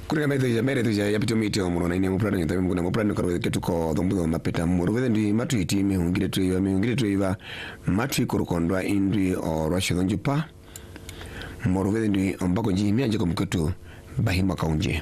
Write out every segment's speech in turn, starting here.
Kuna mere ya pito miti omuno na ine muprano nyata mukuna muprano karwe ketuko dhombudo mapeta murwe ndi matu itimi hungire tu iva matu ikorokondwa indri o rasha donjipa murwe ndi ombako njimi anje komketu bahima kaunje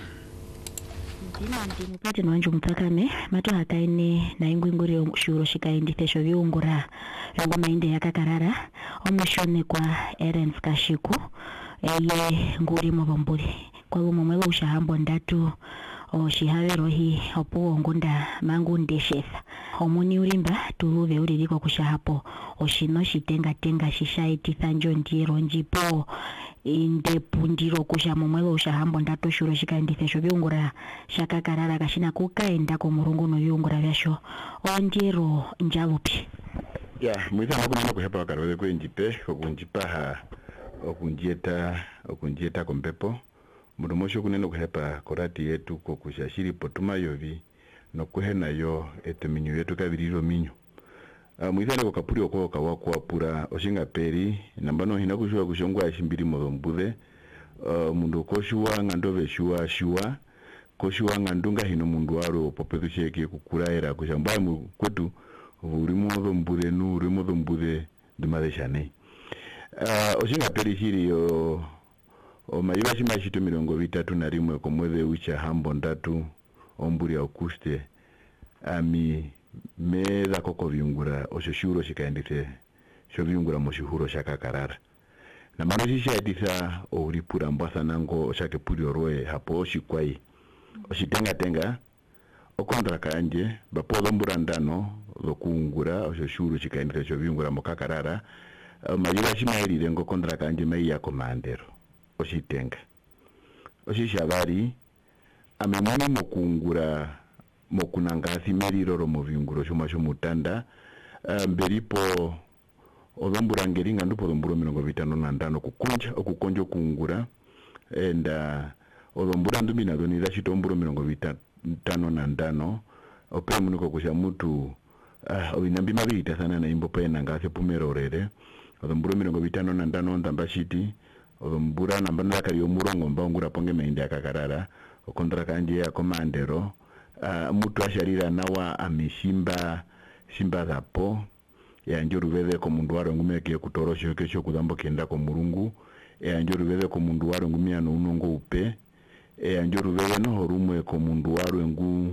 Jina ndi mupate nwanju mpakame matu hakaine na ingwinguri shuro shikaindi tesho viungura yongo mainde yakakarara omushone kwa Eren Kashiku eye nguri mwabombuli kwa umumwelo ushahambo ndatu o shihavero hi opo ngunda mangu ndeshesa homoni urimba turuve uririko kushahapo oshino shitenga shishaititha njo ndiro njipo inde pundiro kusha mumwelo ushahambo ndatu shuro shikaindithesho viungura shakakarara kashina kukaenda ko murungu no viungura vyasho ondiro njalupi mwita makunana kuhepa wakarwele kwenjipe okunjipaha okunjeta kompepo mudu mosho kunene kuhepa korati yetu kokushashiri potuma yovi nokuhena yo eteminyo yetu kabiriro minyo mwithane ko kapuri oko kawakwa pura oshinga peri nambano hina kushwa kushongwa shimbiri modombudhe mundu koshuwa ngandove shuwa koshuwa ngandunga hino mundu waro popetu cheke kukuraera kushamba mu kwetu uri modombudhe dumadeshane oshinga peri shiri yo mayiwa shima shito 31 komweze ucha hambo ndatu omburi Auguste ami meza koko viungura oshoshuro shikaendite sho viungura moshihuro shakakarara na mano shishaitisa ouripura mbasa nango oshake puri oroe hapo oshikwai oshitenga okondra kanje bapo mbura ndano zokuungura oshoshuro shikaendite sho viungura mokakarara mayiwa shima irire ngo kondra kanje mai ya komandero oshitenga oshishabari amemoni mokungura mokunangasi meriroro movinguro shoma shomutanda mberipo odombura ngeringa ndupo odomburo 55 okukonja okungura enda odombura ndumina donira shitomburo 55 opemuniko kusha mutu obinambi mabita sana na imbo pena ngase pumerorere odomburo 55 ndamba shiti odombura nambana kali omurongo mbangura ponge mainde akakarara okondra kanje ya komandero mutu asharira nawa amishimba zapo ya njoruveze ko mundu waro ngumeke kutorosho kesho kudambo kenda ko murungu ya njoruveze ko mundu waro ngumia no unongo upe ya njoruveze no horumwe ko mundu waro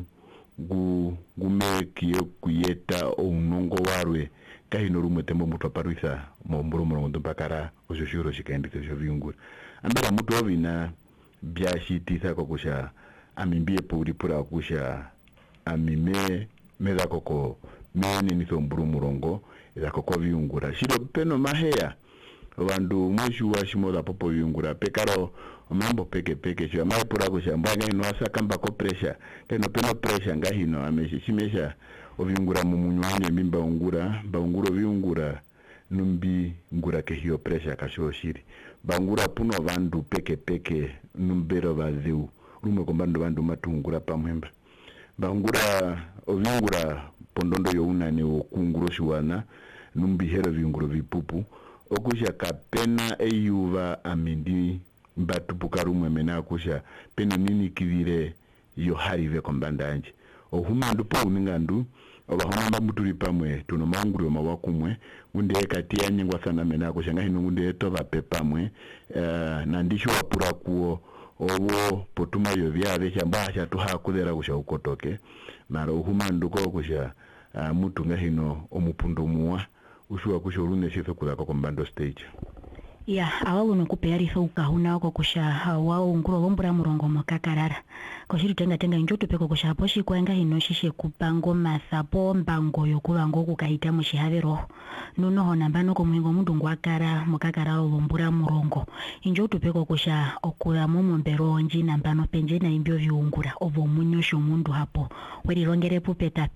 ngumeke kuyeta unongo warwe kahino rumwe tembo mutu aparuisa momburo murongo mpakara oshoshuro shikaendite sho viungura ambera mutu ovina byashitisa ko kusha amimbie puri pura kusha amime meza koko mene nisomburu murongo eza koko viungura shiro peno maheya vandu mwishu wa shimoda popo viungura pekaro mambo peke shwa mai pura kusha mbaga ino asakamba ko pressure keno peno pressure ngahino ameshimesha oviungura mumunywanye mimba baungura viungura numbi ngura ke hiyo pressure kashoshiri bangura puno vandu peke numbero vaziu rumwe kombando vandu matungura pamwemba bangura oviungura pondondo younani okunguro shiwana numbi hero viunguro vipupu okusha kapena eyuva amindi mbatupuka rumwe mena kusha pena nini kivire yo harive kombanda anje ohumandu po uningandu obahomba muturi pamwe tuno manguru mawakumwe ngunde kati yanyengwa sana mena kusha ngahino ngunde toba pepamwe nandisho wapura kuo owo potuma yo vyave chamba cha tuha kudera kusha ukotoke mara uhumandu ko kusha mutu ngahino omupundo muwa ushwa kusho rune shifo kula ko kombando stage awalu nokupeyarifa ukahuna wako kusha wao nguro lombura murongo mokakarara koshiri tenga injoto peko kusha hapo shikwanga hino shishe kupango masapo mbango yokulango kukaita mushihavero nuno honambano ko mwengo mundu ngwakara mokakarara lombura murongo injoto peko kusha okula mombero onji nambano penje na imbyo viungura ovo munyosho mundu hapo weri longere pupetapi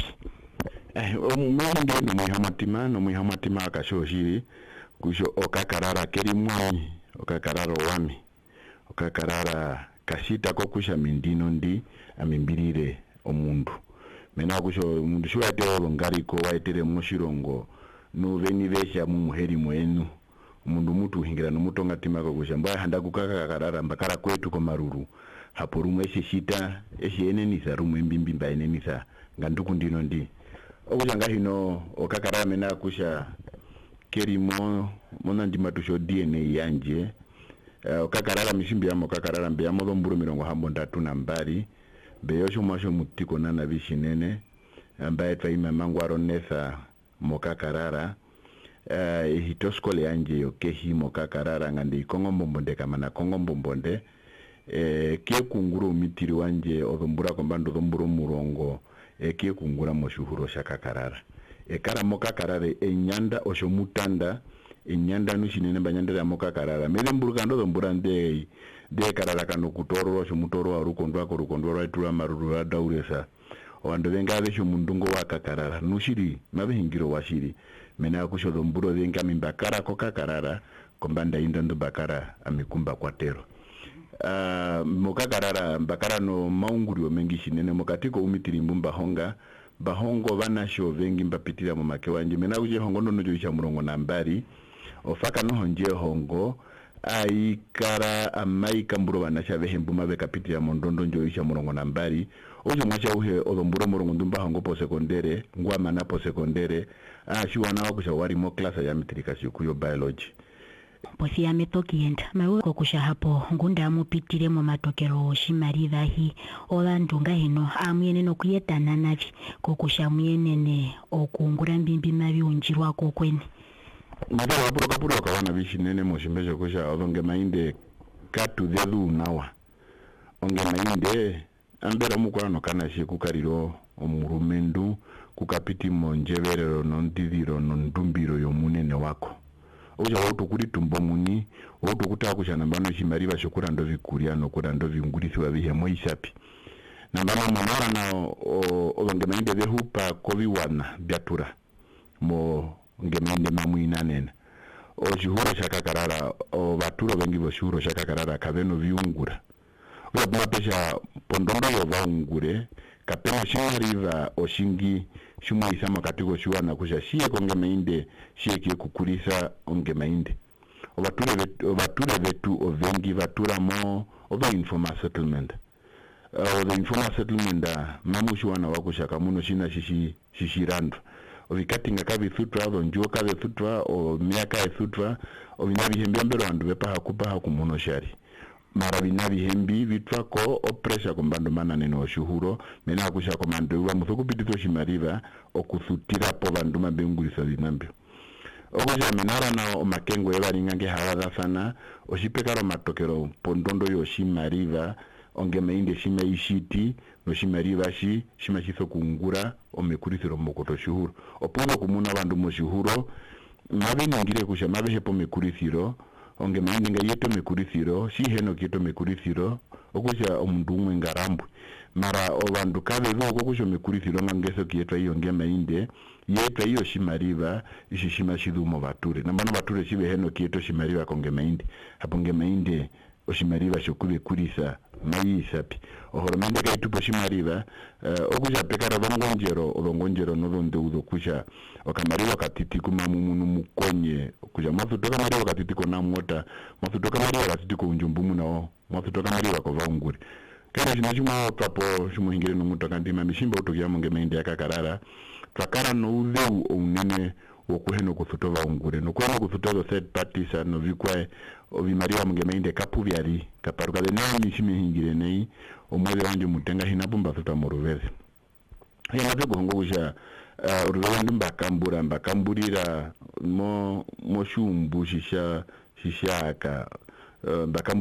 omuhamatima no akashoshiri kusho okakarara keri mwami okakarara wami okakarara kashita ko kusha mindino ndi amimbirire omundu mena kusho mundu shwate olongariko waitere mushirongo no veni vesha mumuheri mwenu mundu mutu hingira no mutonga timako kusha mbaya handa kukakakarara mbakara kwetu ko maruru hapo rumwe shishita enenisa rumwe mbimbimba enenisa nganduku ndino ndi okuchanga hino okakarara mena kusha kerimo mona ndimatusho DNA yanje okakarara mishimbi yamo okakarara mbe yamo lomburu mirongo hambo ndatu na mbari beyosho mwasho mutiko nana vishinene ambaye twaima mangwaro nesa mokakarara hitoskole yanje yokehi mokakarara ngandi kongo mbombonde kamana kongo mbombonde kie kunguru mitiri wanje odhombura kombando dhomburu murongo kie kungura moshuhuro shakakarara kara mokakarara enyanda osho mutanda enyanda nushinene banyandera mokakarara melemburu kando dhombura de karara kano kutoro osho mutoro wa rukondo wa itula maruru wa dauresa wando venga vesho mundungo wa kakarara nushiri mabehingiro washiri mena kusho dhomburo venga mimbakara kokakarara kombanda indando bakara amikumba kwatero mokakarara mbakara no maunguri mengi shinene mokatiko umitiri mbumba bahongo vanasho vengi mbapitira mu make wanje mena uje hongo no joisha murongo nambari ofaka no honje hongo aikara amaika mburo vanasha vehembuma bekapitira mondondo joisha murongo nambari ojo mwacha uhe odomburo murongo ndumba hongo po sekondere ngwa mana po sekondere shiwana wakusha wari mo klasa ya mitirikasi kuyo biology posi ya metokienda mawe kokusha hapo ngunda mupitire mu matokero shimariva hi olandunga hino amuyene no kuyetana navi kokusha muyenene okungura mbimbi mavi unjirwa kokwene madara wapuro kawana vishinene moshimbeje kusha odonge mainde katu dhedu nawa onge mainde ambera mukwano kana shi kukariro omurumendu kukapiti monjeverero nondidiro nondumbiro yomunene wako oja woto kuri tumbo muni woto kutakusha nambano shimariva shokura ndo vikuria no kura ndo vingurisi wa vihemo ishapi nambano manara na ngemainde vehupa koviwana byatura mo ngemainde mamuina nena ojuhuro shakakarara o baturo vengi boshuro shakakarara kaveno viungura oja pesha pondondo yo vaungure kapena shimariva oshingi shumo isama katiko shuana kusha shie kongemeinde shie kie kukurisa ongemeinde obature vetu ovengi vatura mo ova informal settlement the informal settlement mamu shuana wakusha kamuno shina shishirandu ovikatinga kavi thutwa onjuo kavi thutwa o miaka thutwa ovinavi hembi ambero andu vepa hakupa hakumuno shari mara binavi hembi vitwa ko opressure kombando mana neno shuhuro mena kusha komando wa muthuku pitito shimariva okuthutira po bandu mabengulisa dinambio okusha menara na makengo evaringange hawadha sana oshipekaro matokero pondondo yo shimariva onge mainde shima ishiti no shimariva shima shiso kungura omekurisiro mokoto shuhuro opono kumuna bandu mo shuhuro mabe ningire kusha mabe hepo mekurisiro onge mainde nga yeto mekurisiro si heno kieto mekurisiro okusha omundu umwe ngarambu mara obandu kabe voko kusha mekurisiro ngangeso kieto iyo nge mainde yeto iyo shimariva ishishima shidumo bature nambano bature shibe heno kieto shimariva konge mainde hapo nge mainde oshimariva shokube kurisa maisapi ohoromende kaitupo shimariva okusha pekara longonjero nodonde udo kusha okamariva katiti kumamumunu mukonye kusha mwathutoka mariva katiti kona mota mwathutoka mariva katiti kunjumbumu nao mwathutoka mariva kovaunguri kana shina shimo twapo shimo hingire numutoka ndima mishimba utokia monge mainde yakakarara twakara no udheu unene wokuheno kuthutova ungure nokuheno kuthutova third parties no vikwae ovimariwa monge mainde kapuvyari kaparuka de nani shime hingire nei omwele wanje mutenga hinapumba thuta moruveze haya mavego hongo kusha uruveze mbakamburira mo shumbu shishaka